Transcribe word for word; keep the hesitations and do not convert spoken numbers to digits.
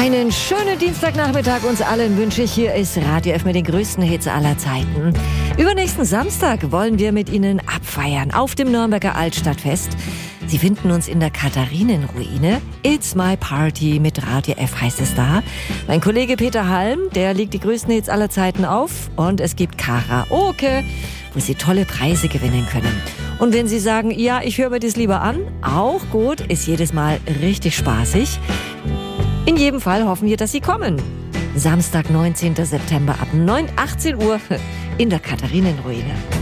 Einen schönen Dienstagnachmittag uns allen wünsche ich. Hier ist Radio F mit den größten Hits aller Zeiten. Übernächsten Samstag wollen wir mit Ihnen abfeiern auf dem Nürnberger Altstadtfest. Sie finden uns in der Katharinenruine. It's my party mit Radio F heißt es da. Mein Kollege Peter Halm, der legt die größten Hits aller Zeiten auf. Und es gibt Karaoke, wo Sie tolle Preise gewinnen können. Und wenn Sie sagen, ja, ich höre mir das lieber an, auch gut, ist jedes Mal richtig spaßig. In jedem Fall hoffen wir, dass Sie kommen. Samstag, neunzehnten September ab neun, achtzehn Uhr in der Katharinenruine.